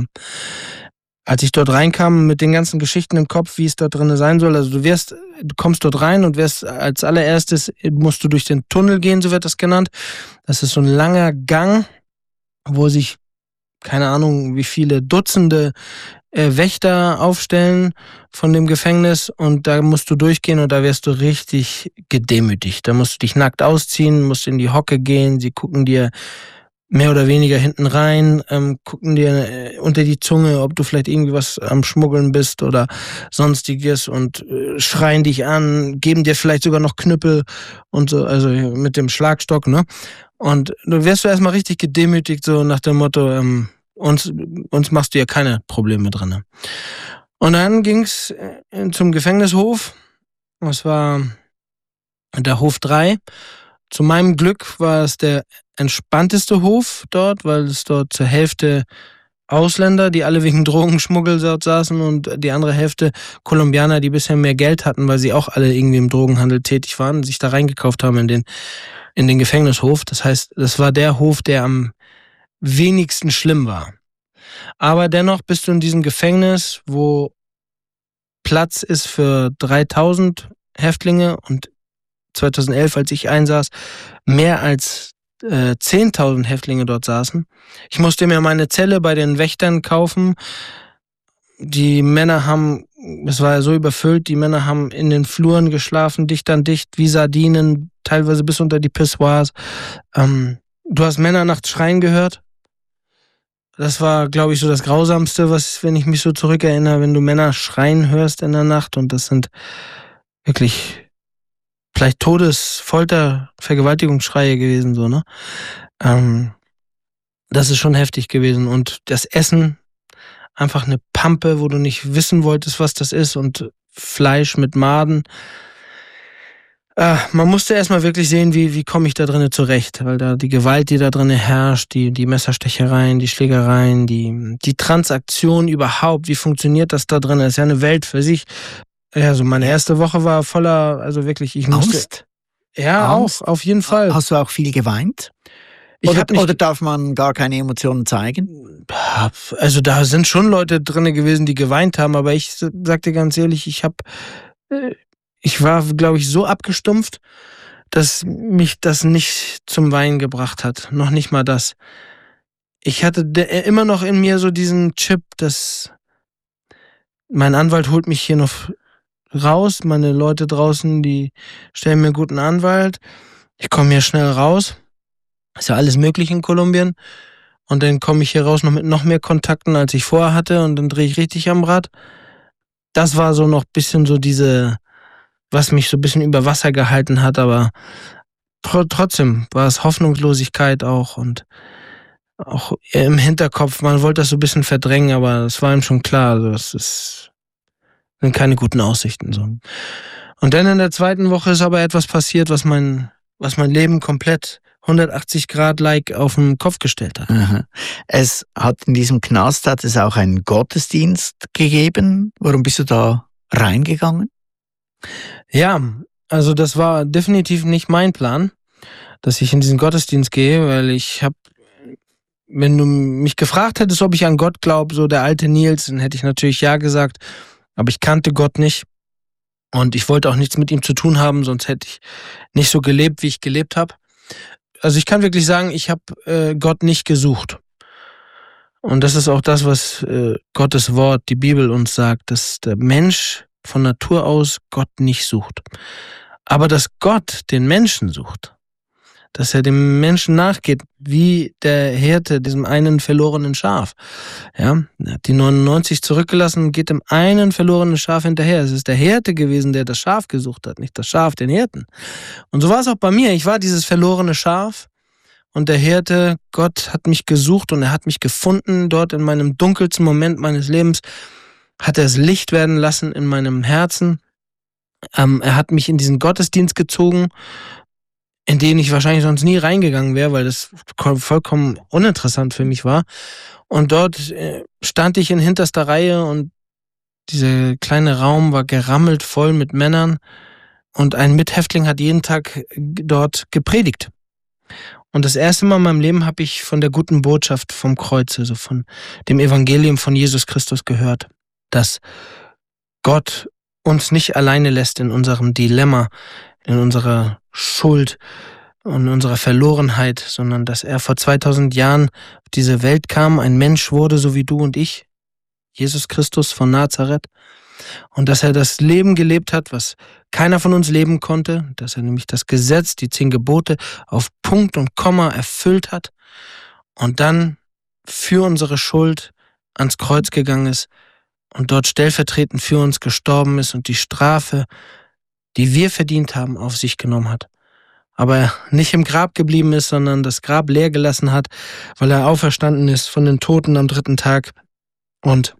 als ich dort reinkam mit den ganzen Geschichten im Kopf, wie es dort drin sein soll, also du wirst, du kommst dort rein und wirst als allererstes, musst du durch den Tunnel gehen, so wird das genannt. Das ist so ein langer Gang, wo sich, keine Ahnung, wie viele Dutzende äh, Wächter aufstellen von dem Gefängnis und da musst du durchgehen und da wirst du richtig gedemütigt. Da musst du dich nackt ausziehen, musst in die Hocke gehen, sie gucken dir mehr oder weniger hinten rein, ähm, gucken dir äh, unter die Zunge, ob du vielleicht irgendwie was am Schmuggeln bist oder sonstiges und äh, schreien dich an, geben dir vielleicht sogar noch Knüppel und so, also mit dem Schlagstock, ne? Und du wirst du erstmal richtig gedemütigt, so nach dem Motto, ähm, uns, uns machst du ja keine Probleme drin. Und dann ging's äh, zum Gefängnishof, das war der Hof drei. Zu meinem Glück war es der entspannteste Hof dort, weil es dort zur Hälfte Ausländer, die alle wegen Drogenschmuggel dort saßen und die andere Hälfte Kolumbianer, die bisher mehr Geld hatten, weil sie auch alle irgendwie im Drogenhandel tätig waren und sich da reingekauft haben in den, in den Gefängnishof. Das heißt, das war der Hof, der am wenigsten schlimm war. Aber dennoch bist du in diesem Gefängnis, wo Platz ist für dreitausend Häftlinge und zweitausendelf, als ich einsaß, mehr als äh, zehntausend Häftlinge dort saßen. Ich musste mir meine Zelle bei den Wächtern kaufen. Die Männer haben, es war ja so überfüllt, die Männer haben in den Fluren geschlafen, dicht an dicht, wie Sardinen, teilweise bis unter die Pissoirs. Ähm, du hast Männer nachts schreien gehört. Das war, glaube ich, so das Grausamste, was, wenn ich mich so zurückerinnere, wenn du Männer schreien hörst in der Nacht und das sind wirklich vielleicht Todes-, Folter-, Vergewaltigungsschreie gewesen, so, ne? Ähm, das ist schon heftig gewesen. Und das Essen, einfach eine Pampe, wo du nicht wissen wolltest, was das ist und Fleisch mit Maden. Äh, man musste erstmal wirklich sehen, wie, wie komme ich da drinnen zurecht, weil da die Gewalt, die da drinnen herrscht, die, die Messerstechereien, die Schlägereien, die, die Transaktion überhaupt, wie funktioniert das da drinnen? Das ist ja eine Welt für sich. Ja, so meine erste Woche war voller, also wirklich, ich musste... Angst? Ja, Angst? auch, auf jeden Fall. Hast du auch viel geweint? Ich Oder, hab nicht, oder darf man gar keine Emotionen zeigen? also da sind schon Leute drin gewesen, die geweint haben, aber ich sag dir ganz ehrlich, ich hab, ich war, glaube ich, so abgestumpft, dass mich das nicht zum Weinen gebracht hat. Noch nicht mal das. Ich hatte immer noch in mir so diesen Chip, dass mein Anwalt holt mich hier noch raus, meine Leute draußen, die stellen mir einen guten Anwalt. Ich komme hier schnell raus. Ist ja alles möglich in Kolumbien. und dann komme ich hier raus noch mit noch mehr Kontakten, als ich vorher hatte, und dann drehe ich richtig am Rad. Das war so noch ein bisschen so diese, was mich so ein bisschen über Wasser gehalten hat, aber tr- trotzdem war es Hoffnungslosigkeit auch und auch im Hinterkopf, man wollte das so ein bisschen verdrängen, aber es war ihm schon klar, also es ist, sind keine guten Aussichten. So. Und dann in der zweiten Woche ist aber etwas passiert, was mein, was mein Leben komplett hundertachtzig Grad like auf den Kopf gestellt hat. Aha. Es hat in diesem Knast hat es auch einen Gottesdienst gegeben. Warum bist du da reingegangen? Ja, also das war definitiv nicht mein Plan, dass ich in diesen Gottesdienst gehe, weil ich habe, wenn du mich gefragt hättest, ob ich an Gott glaube, so der alte Nils, dann hätte ich natürlich ja gesagt, aber ich kannte Gott nicht und ich wollte auch nichts mit ihm zu tun haben, sonst hätte ich nicht so gelebt, wie ich gelebt habe. Also ich kann wirklich sagen, ich habe äh, Gott nicht gesucht. Und das ist auch das, was äh, Gottes Wort, die Bibel uns sagt, dass der Mensch von Natur aus Gott nicht sucht. Aber dass Gott den Menschen sucht, dass er dem Menschen nachgeht, wie der Hirte diesem einen verlorenen Schaf. Ja, er hat die neunundneunzig zurückgelassen und geht dem einen verlorenen Schaf hinterher. Es ist der Hirte gewesen, der das Schaf gesucht hat, nicht das Schaf den Hirten. Und so war es auch bei mir. Ich war dieses verlorene Schaf und der Hirte, Gott hat mich gesucht und er hat mich gefunden. Dort in meinem dunkelsten Moment meines Lebens hat er es Licht werden lassen in meinem Herzen. Ähm, er hat mich in diesen Gottesdienst gezogen, in den ich wahrscheinlich sonst nie reingegangen wäre, weil das vollkommen uninteressant für mich war. Und dort äh, stand ich in hinterster Reihe und dieser kleine Raum war gerammelt voll mit Männern und ein Mithäftling hat jeden Tag dort gepredigt. Und das erste Mal in meinem Leben habe ich von der guten Botschaft vom Kreuz, also von dem Evangelium von Jesus Christus gehört, dass Gott uns nicht alleine lässt in unserem Dilemma, in unserer Schuld und in unserer Verlorenheit, sondern dass er vor zweitausend Jahren auf diese Welt kam, ein Mensch wurde, so wie du und ich, Jesus Christus von Nazareth, und dass er das Leben gelebt hat, was keiner von uns leben konnte, dass er nämlich das Gesetz, die zehn Gebote auf Punkt und Komma erfüllt hat und dann für unsere Schuld ans Kreuz gegangen ist und dort stellvertretend für uns gestorben ist und die Strafe, die wir verdient haben, auf sich genommen hat. Aber er nicht im Grab geblieben ist, sondern das Grab leer gelassen hat, weil er auferstanden ist von den Toten am dritten Tag und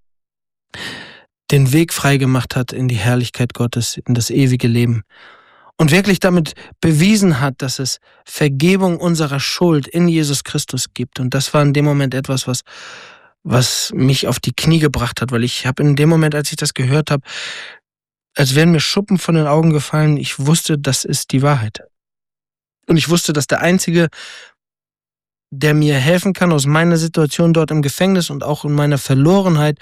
den Weg frei gemacht hat in die Herrlichkeit Gottes, in das ewige Leben. Und wirklich damit bewiesen hat, dass es Vergebung unserer Schuld in Jesus Christus gibt. Und das war in dem Moment etwas, was, was mich auf die Knie gebracht hat, weil ich habe in dem Moment, als ich das gehört habe, als wären mir Schuppen von den Augen gefallen. Ich wusste, das ist die Wahrheit. Und ich wusste, dass der Einzige, der mir helfen kann aus meiner Situation dort im Gefängnis und auch in meiner Verlorenheit,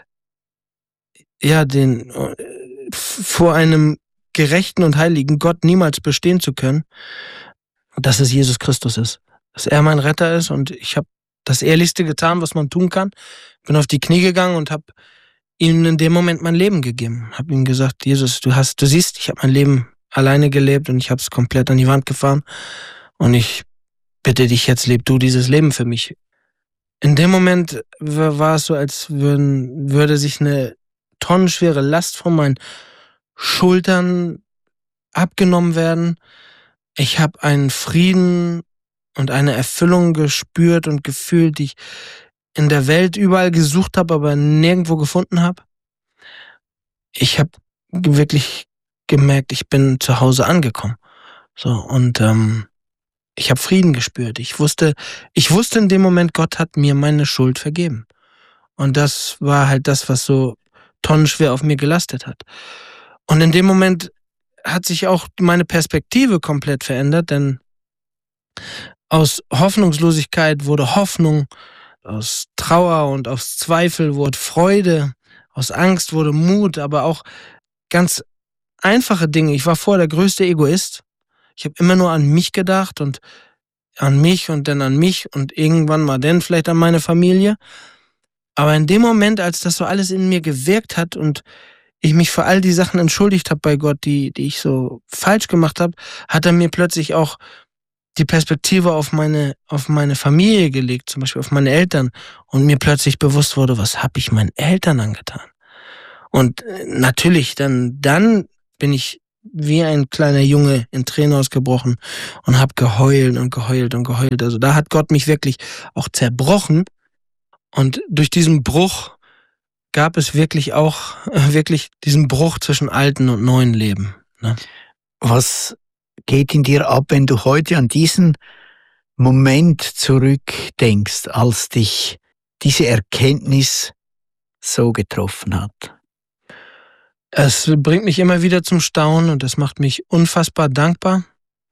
ja, den äh, vor einem gerechten und heiligen Gott niemals bestehen zu können, dass es Jesus Christus ist. Dass er mein Retter ist und ich habe das Ehrlichste getan, was man tun kann. Bin auf die Knie gegangen und habe ihm in dem Moment mein Leben gegeben. Habe ihm gesagt, Jesus, du hast, du siehst, ich habe mein Leben alleine gelebt und ich habe es komplett an die Wand gefahren und ich bitte dich jetzt, leb du dieses Leben für mich. In dem Moment war es so, als würden, würde sich eine tonnenschwere Last von meinen Schultern abgenommen werden. Ich habe einen Frieden und eine Erfüllung gespürt und gefühlt, die ich in der Welt überall gesucht habe, aber nirgendwo gefunden habe. Ich habe wirklich gemerkt, ich bin zu Hause angekommen. So, und ähm, ich habe Frieden gespürt. Ich wusste, ich wusste in dem Moment, Gott hat mir meine Schuld vergeben. Und das war halt das, was so tonnenschwer auf mir gelastet hat. Und in dem Moment hat sich auch meine Perspektive komplett verändert, denn aus Hoffnungslosigkeit wurde Hoffnung, aus Trauer und aus Zweifel wurde Freude, aus Angst wurde Mut, aber auch ganz einfache Dinge. Ich war vorher der größte Egoist. Ich habe immer nur an mich gedacht und an mich und dann an mich und irgendwann mal dann vielleicht an meine Familie. Aber in dem Moment, als das so alles in mir gewirkt hat und ich mich für all die Sachen entschuldigt habe bei Gott, die, die ich so falsch gemacht habe, hat er mir plötzlich auch die Perspektive auf meine, auf meine Familie gelegt, zum Beispiel auf meine Eltern, und mir plötzlich bewusst wurde, was habe ich meinen Eltern angetan? Und natürlich, dann, dann bin ich wie ein kleiner Junge in Tränen ausgebrochen und habe geheult und geheult und geheult. Also da hat Gott mich wirklich auch zerbrochen. Und durch diesen Bruch gab es wirklich auch äh, wirklich diesen Bruch zwischen alten und neuen Leben. Ne? Was geht in dir ab, wenn du heute an diesen Moment zurückdenkst, als dich diese Erkenntnis so getroffen hat? Es bringt mich immer wieder zum Staunen und es macht mich unfassbar dankbar.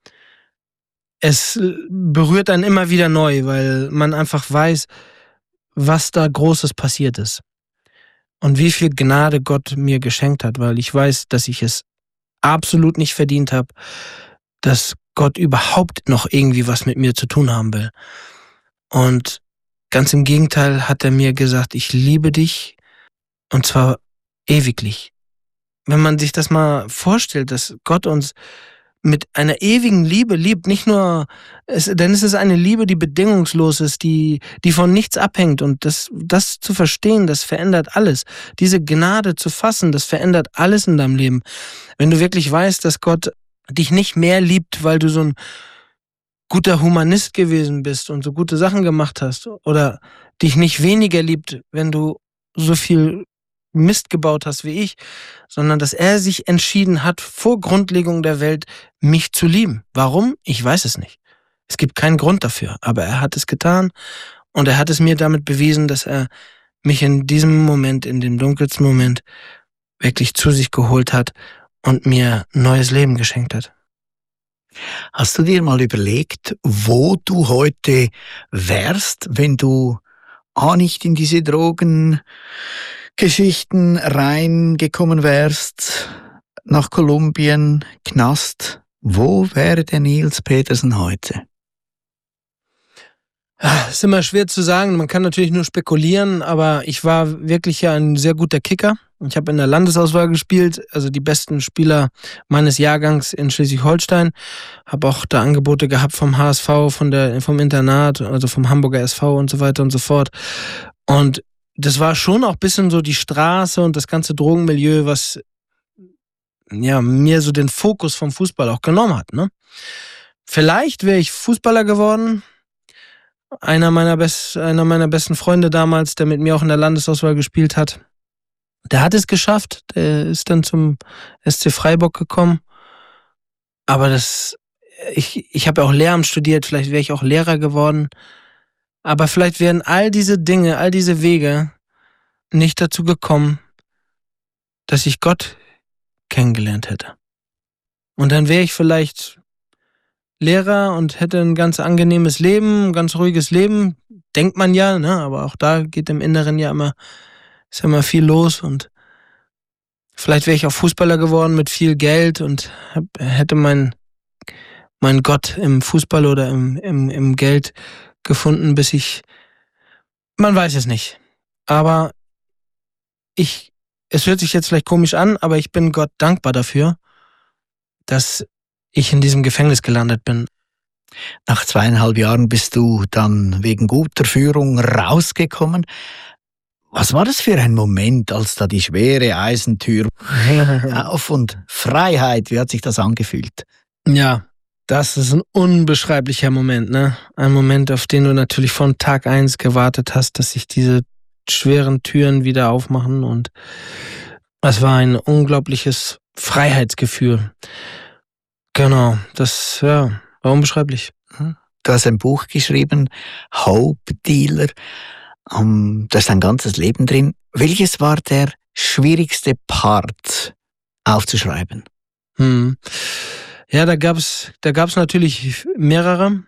Es berührt einen immer wieder neu, weil man einfach weiß, was da Großes passiert ist. Und wie viel Gnade Gott mir geschenkt hat, weil ich weiß, dass ich es absolut nicht verdient habe, dass Gott überhaupt noch irgendwie was mit mir zu tun haben will. Und ganz im Gegenteil hat er mir gesagt, ich liebe dich, und zwar ewiglich. Wenn man sich das mal vorstellt, dass Gott uns mit einer ewigen Liebe liebt, nicht nur, es, denn es ist eine Liebe, die bedingungslos ist, die, die von nichts abhängt, und das, das zu verstehen, das verändert alles. Diese Gnade zu fassen, das verändert alles in deinem Leben. Wenn du wirklich weißt, dass Gott dich nicht mehr liebt, weil du so ein guter Humanist gewesen bist und so gute Sachen gemacht hast, oder dich nicht weniger liebt, wenn du so viel Mist gebaut hast wie ich, sondern dass er sich entschieden hat, vor Grundlegung der Welt mich zu lieben. Warum? Ich weiß es nicht. Es gibt keinen Grund dafür, aber er hat es getan, und er hat es mir damit bewiesen, dass er mich in diesem Moment, in dem dunkelsten Moment, wirklich zu sich geholt hat und mir neues Leben geschenkt hat. Hast du dir mal überlegt, wo du heute wärst, wenn du auch nicht in diese Drogengeschichten reingekommen wärst, nach Kolumbien, Knast? Wo wäre der Niels Petersen heute? Es ist immer schwer zu sagen, man kann natürlich nur spekulieren, aber ich war wirklich ja ein sehr guter Kicker. Ich habe in der Landesauswahl gespielt, also die besten Spieler meines Jahrgangs in Schleswig-Holstein. Habe auch da Angebote gehabt vom H S V, von der, vom Internat, also vom Hamburger S V und so weiter und so fort. Und das war schon auch ein bisschen so die Straße und das ganze Drogenmilieu, was ja mir so den Fokus vom Fußball auch genommen hat. Ne? Vielleicht wäre ich Fußballer geworden. Einer meiner, best, einer meiner besten Freunde damals, der mit mir auch in der Landesauswahl gespielt hat, der hat es geschafft. Der ist dann zum S C Freiburg gekommen. Aber das, ich, ich habe ja auch Lehramt studiert, vielleicht wäre ich auch Lehrer geworden. Aber vielleicht wären all diese Dinge, all diese Wege nicht dazu gekommen, dass ich Gott kennengelernt hätte. Und dann wäre ich vielleicht Lehrer und hätte ein ganz angenehmes Leben, ein ganz ruhiges Leben, denkt man ja, ne? Aber auch da geht im Inneren ja immer, ist ja immer viel los, und vielleicht wäre ich auch Fußballer geworden mit viel Geld und hab, hätte mein, mein Gott im Fußball oder im, im, im Geld gefunden, bis ich, man weiß es nicht. Aber ich, es hört sich jetzt vielleicht komisch an, aber ich bin Gott dankbar dafür, dass ich in diesem Gefängnis gelandet bin. Nach zweieinhalb Jahren bist du dann wegen guter Führung rausgekommen. Was war das für ein Moment, als da die schwere Eisentür auf und Freiheit, wie hat sich das angefühlt? Ja, das ist ein unbeschreiblicher Moment, ne? Ein Moment, auf den du natürlich von Tag eins gewartet hast, dass sich diese schweren Türen wieder aufmachen, und es war ein unglaubliches Freiheitsgefühl. Genau, das ja, war unbeschreiblich. Du hast ein Buch geschrieben, Hope Dealer. Um, da ist ein ganzes Leben drin. Welches war der schwierigste Part aufzuschreiben? Hm. Ja, da gab's, da gab's natürlich mehrere.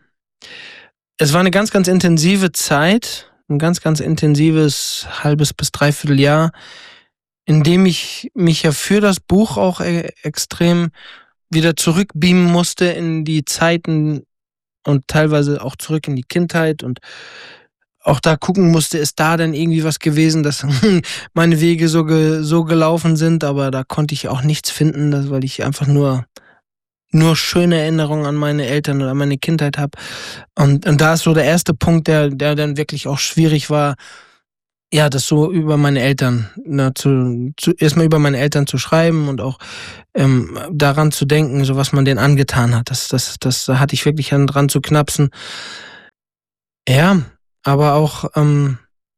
Es war eine ganz, ganz intensive Zeit, ein ganz, ganz intensives halbes bis dreiviertel Jahr, in dem ich mich ja für das Buch auch e- extrem wieder zurückbeamen musste in die Zeiten und teilweise auch zurück in die Kindheit, und auch da gucken musste, ist da denn irgendwie was gewesen, dass meine Wege so, ge, so gelaufen sind, aber da konnte ich auch nichts finden, das, weil ich einfach nur nur schöne Erinnerungen an meine Eltern oder an meine Kindheit habe. Und, und da ist so der erste Punkt, der, der dann wirklich auch schwierig war, ja, das so über meine Eltern, ne, zu, zu, erstmal über meine Eltern zu schreiben und auch ähm, daran zu denken, so was man denen angetan hat. Das, das, das da hatte ich wirklich an dran zu knapsen. Ja, aber auch ähm,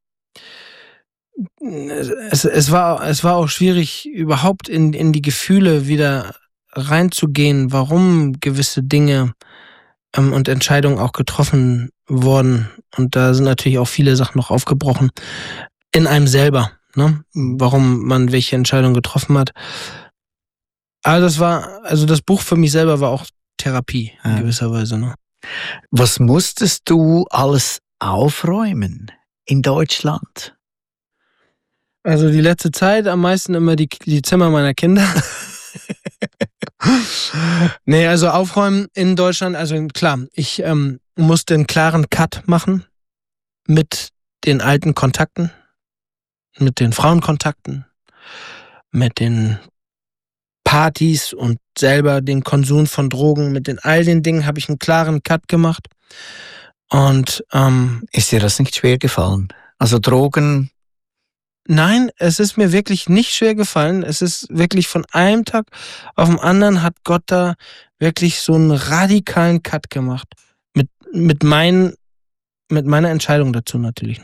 es, es war, es war auch schwierig, überhaupt in, in die Gefühle wieder reinzugehen, warum gewisse Dinge ähm, und Entscheidungen auch getroffen wurden. Und da sind natürlich auch viele Sachen noch aufgebrochen in einem selber, ne? Warum man welche Entscheidung getroffen hat. Aber das war, also das Buch für mich selber war auch Therapie in ja. gewisser Weise. Ne? Was musstest du alles aufräumen in Deutschland? Also die letzte Zeit am meisten immer die, die Zimmer meiner Kinder. Nee, also aufräumen in Deutschland, also klar, ich ähm, musste einen klaren Cut machen mit den alten Kontakten, mit den Frauenkontakten, mit den Partys und selber den Konsum von Drogen, mit den all den Dingen habe ich einen klaren Cut gemacht. Und ähm, ist dir das nicht schwer gefallen? Also Drogen? Nein, es ist mir wirklich nicht schwer gefallen. Es ist wirklich von einem Tag auf den anderen hat Gott da wirklich so einen radikalen Cut gemacht. Mit, mit, mein, mit meiner Entscheidung dazu natürlich.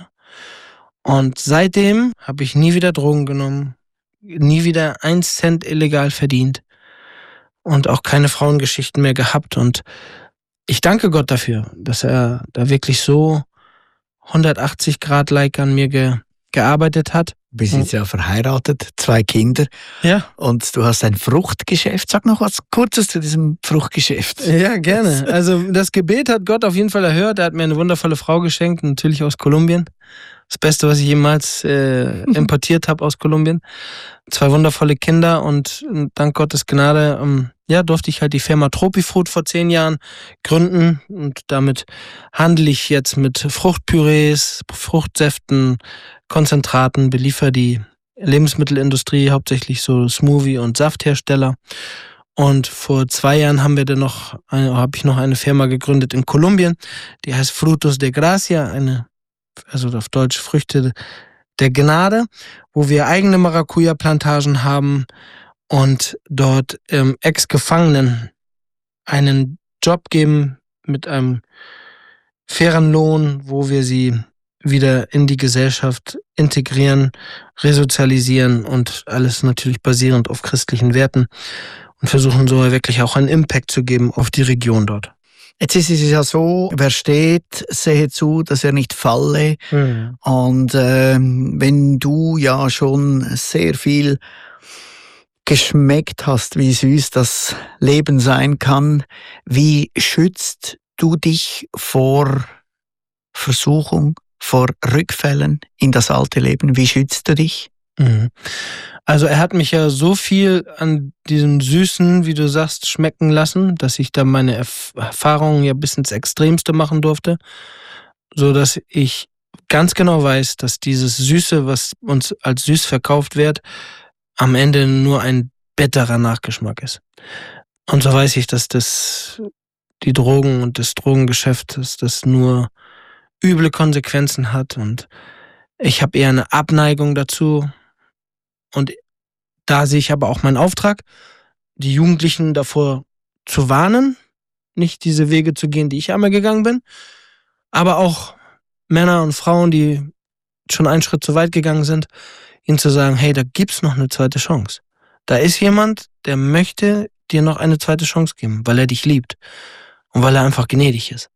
Und seitdem habe ich nie wieder Drogen genommen, nie wieder ein Cent illegal verdient und auch keine Frauengeschichten mehr gehabt. Und ich danke Gott dafür, dass er da wirklich so hundertachtzig Grad like an mir ge, gearbeitet hat. Du bist jetzt ja verheiratet, zwei Kinder. Ja. Und du hast ein Fruchtgeschäft. Sag noch was Kurzes zu diesem Fruchtgeschäft. Ja, gerne. Also das Gebet hat Gott auf jeden Fall erhört. Er hat mir eine wundervolle Frau geschenkt, natürlich aus Kolumbien. Das Beste, was ich jemals äh, importiert habe aus Kolumbien. Zwei wundervolle Kinder und dank Gottes Gnade ähm, ja, durfte ich halt die Firma Tropifruit vor zehn Jahren gründen und damit handle ich jetzt mit Fruchtpürees, Fruchtsäften, Konzentraten, beliefer die Lebensmittelindustrie, hauptsächlich so Smoothie- und Safthersteller. Und vor zwei Jahren haben wir dann noch, habe ich noch eine Firma gegründet in Kolumbien, die heißt Frutos de Gracia, eine, also auf Deutsch Früchte der Gnade, wo wir eigene Maracuja-Plantagen haben und dort ähm, Ex-Gefangenen einen Job geben mit einem fairen Lohn, wo wir sie wieder in die Gesellschaft integrieren, resozialisieren und alles natürlich basierend auf christlichen Werten und versuchen so wirklich auch einen Impact zu geben auf die Region dort. Jetzt ist es ja so, wer steht, sehe zu, dass er nicht falle. Mhm. Und äh, wenn du ja schon sehr viel geschmeckt hast, wie süß das Leben sein kann, wie schützt du dich vor Versuchung, vor Rückfällen in das alte Leben? Wie schützt du dich? Mhm. Also er hat mich ja so viel an diesem Süßen, wie du sagst, schmecken lassen, dass ich da meine Erf- Erfahrungen ja bis ins Extremste machen durfte, so dass ich ganz genau weiß, dass dieses Süße, was uns als süß verkauft wird, am Ende nur ein bitterer Nachgeschmack ist. Und so weiß ich, dass das die Drogen und das Drogengeschäft, dass das nur üble Konsequenzen hat und ich habe eher eine Abneigung dazu. Und da sehe ich aber auch meinen Auftrag, die Jugendlichen davor zu warnen, nicht diese Wege zu gehen, die ich einmal gegangen bin, aber auch Männer und Frauen, die schon einen Schritt zu weit gegangen sind, ihnen zu sagen, hey, da gibt's noch eine zweite Chance. Da ist jemand, der möchte dir noch eine zweite Chance geben, weil er dich liebt und weil er einfach gnädig ist.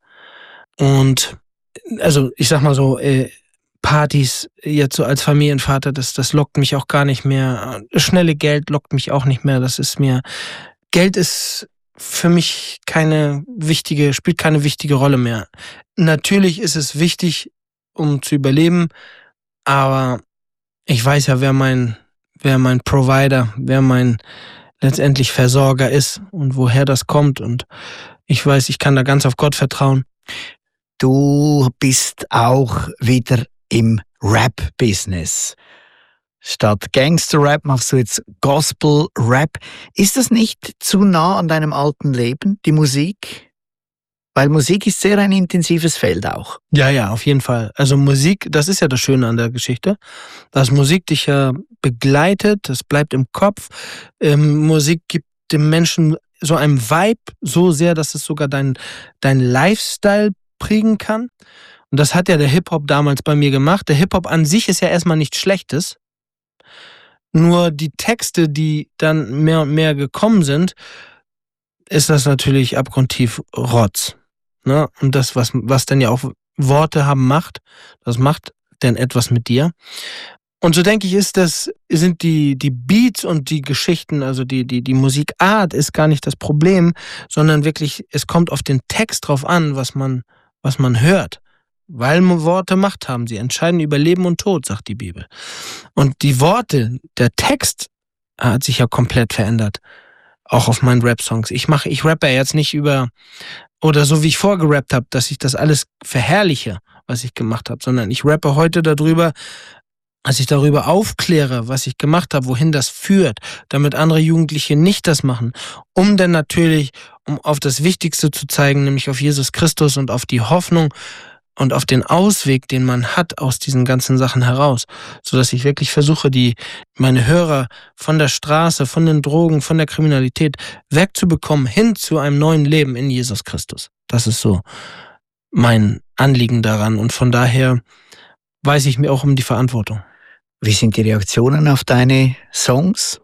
Und also ich sag mal so, äh, Partys jetzt so als Familienvater, das, das lockt mich auch gar nicht mehr. Schnelle Geld lockt mich auch nicht mehr. Das ist mir, Geld ist für mich keine wichtige, spielt keine wichtige Rolle mehr. Natürlich ist es wichtig, um zu überleben, aber ich weiß ja, wer mein, wer mein Provider, wer mein letztendlich Versorger ist und woher das kommt und ich weiß, ich kann da ganz auf Gott vertrauen. Du bist auch wieder im Rap-Business. Statt Gangster-Rap machst du jetzt Gospel-Rap. Ist das nicht zu nah an deinem alten Leben, die Musik? Weil Musik ist sehr ein intensives Feld auch. Ja, ja, auf jeden Fall. Also Musik, das ist ja das Schöne an der Geschichte, dass Musik dich ja begleitet, das bleibt im Kopf. Ähm, Musik gibt dem Menschen so einen Vibe so sehr, dass es sogar dein, dein Lifestyle prägen kann. Und das hat ja der Hip-Hop damals bei mir gemacht. Der Hip-Hop an sich ist ja erstmal nichts Schlechtes. Nur die Texte, die dann mehr und mehr gekommen sind, ist das natürlich abgrundtief Rotz. Ne? Und das, was, was dann ja auch Worte haben, Macht, das macht dann etwas mit dir. Und so denke ich, ist das, sind die, die Beats und die Geschichten, also die, die, die Musikart ist gar nicht das Problem, sondern wirklich, es kommt auf den Text drauf an, was man, was man hört. Weil Worte Macht haben, sie entscheiden über Leben und Tod, sagt die Bibel. Und die Worte, der Text hat sich ja komplett verändert. Auch auf meinen Rap-Songs. Ich mache, ich rappe jetzt nicht über, oder so wie ich vorgerappt habe, dass ich das alles verherrliche, was ich gemacht habe, sondern ich rappe heute darüber, dass ich darüber aufkläre, was ich gemacht habe, wohin das führt, damit andere Jugendliche nicht das machen, um dann natürlich, um auf das Wichtigste zu zeigen, nämlich auf Jesus Christus und auf die Hoffnung und auf den Ausweg, den man hat aus diesen ganzen Sachen heraus, sodass ich wirklich versuche, die meine Hörer von der Straße, von den Drogen, von der Kriminalität wegzubekommen, hin zu einem neuen Leben in Jesus Christus. Das ist so mein Anliegen daran und von daher weiß ich mir auch um die Verantwortung. Wie sind die Reaktionen auf deine Songs?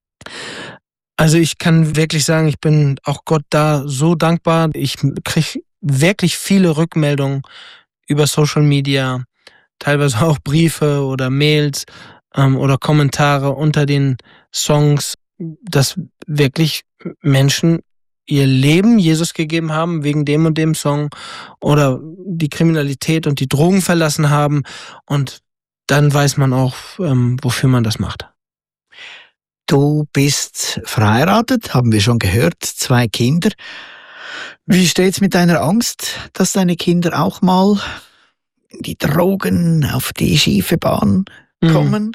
Also ich kann wirklich sagen, ich bin auch Gott da so dankbar. Ich kriege wirklich viele Rückmeldungen über Social Media, teilweise auch Briefe oder Mails ähm, oder Kommentare unter den Songs, dass wirklich Menschen ihr Leben Jesus gegeben haben wegen dem und dem Song oder die Kriminalität und die Drogen verlassen haben und dann weiß man auch, ähm, wofür man das macht. Du bist verheiratet, haben wir schon gehört, zwei Kinder. Wie steht's mit deiner Angst, dass deine Kinder auch mal in die Drogen, auf die schiefe Bahn kommen?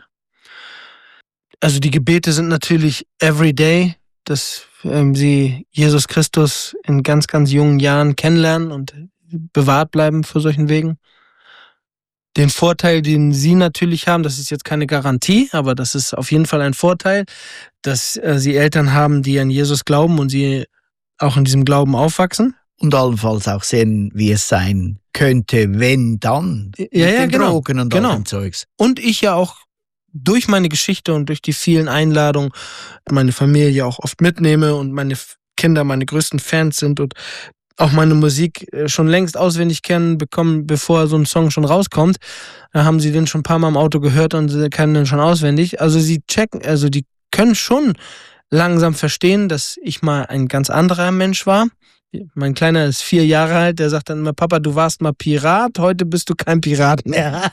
Also die Gebete sind natürlich everyday, dass ähm, sie Jesus Christus in ganz, ganz jungen Jahren kennenlernen und bewahrt bleiben vor solchen Wegen. Den Vorteil, den sie natürlich haben, das ist jetzt keine Garantie, aber das ist auf jeden Fall ein Vorteil, dass äh, sie Eltern haben, die an Jesus glauben und sie auch in diesem Glauben aufwachsen. Und allenfalls auch sehen, wie es sein könnte, wenn dann. Ja, mit ja, den genau. Drogen und genau. all dem Zeugs. Und ich ja auch durch meine Geschichte und durch die vielen Einladungen meine Familie auch oft mitnehme und meine Kinder meine größten Fans sind und auch meine Musik schon längst auswendig kennen, bekommen, bevor so ein Song schon rauskommt. Da haben sie den schon ein paar Mal im Auto gehört und sie kennen den schon auswendig. Also sie checken, also die können schon langsam verstehen, dass ich mal ein ganz anderer Mensch war. Mein Kleiner ist vier Jahre alt, der sagt dann immer, Papa, du warst mal Pirat, heute bist du kein Pirat mehr.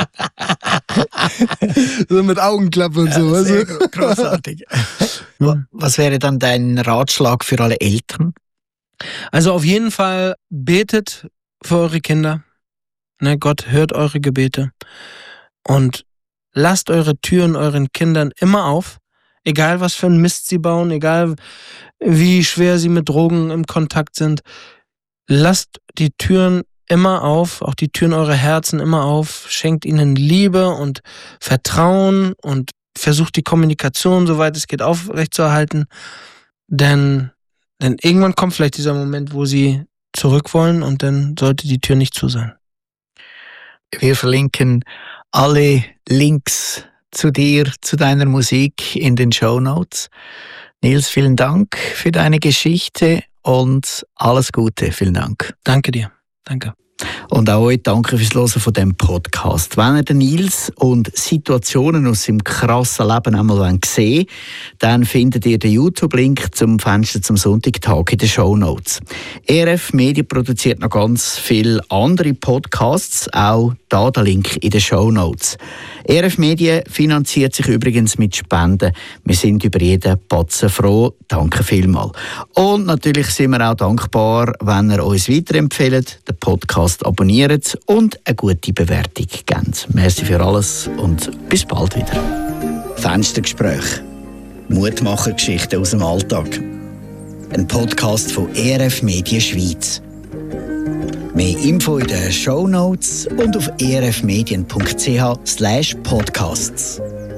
So mit Augenklappe und so. Ja, sehr gut, großartig. Was wäre dann dein Ratschlag für alle Eltern? Also auf jeden Fall betet für eure Kinder. Ne, Gott hört eure Gebete. Und lasst eure Türen euren Kindern immer auf. Egal was für einen Mist sie bauen, egal wie schwer sie mit Drogen im Kontakt sind. Lasst die Türen immer auf, auch die Türen eurer Herzen immer auf. Schenkt ihnen Liebe und Vertrauen und versucht die Kommunikation, soweit es geht, aufrechtzuerhalten. Denn, denn irgendwann kommt vielleicht dieser Moment, wo sie zurück wollen und dann sollte die Tür nicht zu sein. Wir verlinken alle Links zu dir, zu deiner Musik in den Shownotes. Nils, vielen Dank für deine Geschichte und alles Gute. Vielen Dank. Danke dir. Danke. Und auch euch danke fürs Hören von diesem Podcast. Wenn ihr den Nils und Situationen aus seinem krassen Leben einmal sehen wollt, dann findet ihr den YouTube-Link zum Fenster zum Sonntagtag in den Shownotes. E R F Media produziert noch ganz viele andere Podcasts, auch da der Link in den Shownotes. E R F Media finanziert sich übrigens mit Spenden. Wir sind über jeden Batzen froh. Danke vielmals. Und natürlich sind wir auch dankbar, wenn ihr uns weiterempfehlt, den Podcast abonniert und eine gute Bewertung gebt. Merci für alles und bis bald wieder. Fenstergespräch. Mutmachergeschichten aus dem Alltag. Ein Podcast von E R F Medien Schweiz. Mehr Info in den Shownotes und auf erfmedien punkt c h slash podcasts.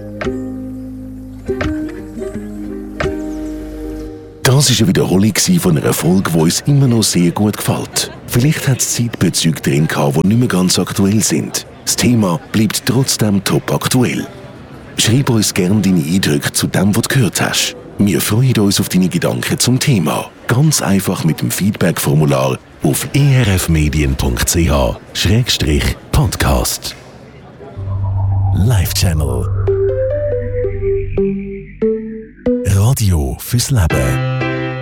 Das war eine Wiederholung von einer Folge, die uns immer noch sehr gut gefällt. Vielleicht hat es Zeitbezüge drin gehabt, die nicht mehr ganz aktuell sind. Das Thema bleibt trotzdem top aktuell. Schreib uns gerne deine Eindrücke zu dem, was du gehört hast. Wir freuen uns auf deine Gedanken zum Thema. Ganz einfach mit dem Feedback-Formular auf erfmedien punkt c h slash podcast. Live Channel. Radio fürs Leben.